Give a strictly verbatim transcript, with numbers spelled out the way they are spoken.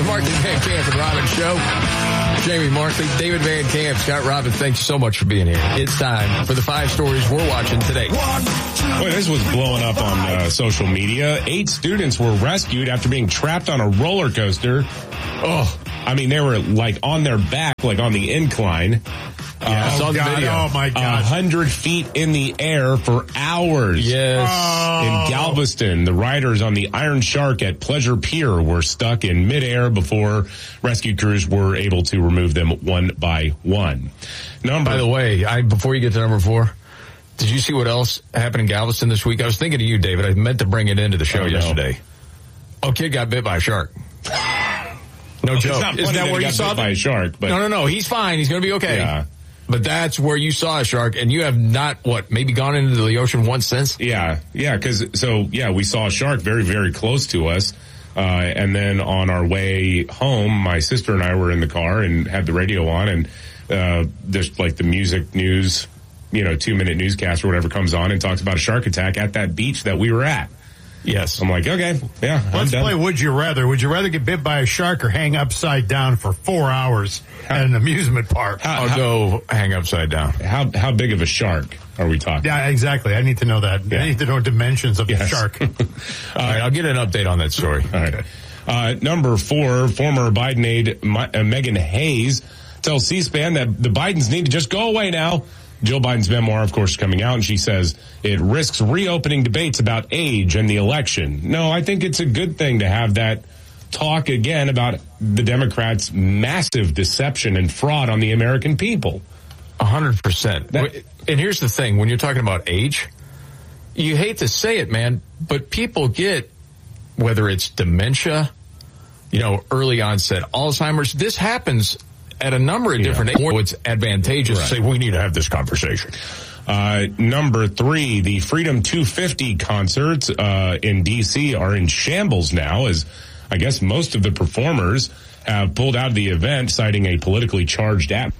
Markley, Van Camp, and Robbins Show. Jamie Markley, David Van Camp, Scott Robbins, thanks so much for being here. It's time for the five stories we're watching today. Boy, this was blowing up on uh, social media. Eight students were rescued after being trapped on a roller coaster. Oh, I mean, they were like on their back, like on the incline. Yeah, uh, oh, the God, video. oh my God. A hundred feet in the air for hours. Yes. Oh. In Galveston, the riders on the Iron Shark at Pleasure Pier were stuck in midair before rescue crews were able to remove them one by one. Number. By the way, I, before you get to number four, did you see what else happened in Galveston this week? I was thinking of you, David. I meant to bring it into the show oh, no. yesterday. A kid got bit by a shark. No well, joke. It's not Isn't that that where he you got saw bit by a shark? But no, no, no. He's fine. He's going to be okay. Yeah. But that's where you saw a shark, and you have not, what, maybe gone into the ocean once since? Yeah, yeah, because, so, yeah, we saw a shark very, very close to us, uh, and then on our way home, my sister and I were in the car and had the radio on, and uh, there's, like, the music news, you know, two-minute newscast or whatever comes on and talks about a shark attack at that beach that we were at. Yes. I'm like, okay, yeah, Let's I'm play done. Would You Rather. Would you rather get bit by a shark or hang upside down for four hours at an amusement park? How, I'll how, go hang upside down. how how big of a shark are we talking? Yeah, exactly. I need to know that. Yeah. I need to know dimensions of Yes. the shark. All right, I'll get an update on that story. All right. Uh, number four, former Biden aide My, uh, Megan Hayes tells C-SPAN that the Bidens need to just go away now. Jill Biden's memoir, of course, is coming out, and she says it risks reopening debates about age and the election. No, I think it's a good thing to have that talk again about the Democrats' massive deception and fraud on the American people. A hundred percent. That- And here's the thing, when you're talking about age, you hate to say it, man, but people get, whether it's dementia, you know, early onset Alzheimer's, this happens at a number of different yeah. ages. It's advantageous Right. to say, we need to have this conversation. Uh, number three, the Freedom two fifty concerts uh, in D C are in shambles now, as I guess most of the performers have pulled out of the event, citing a politically charged atmosphere.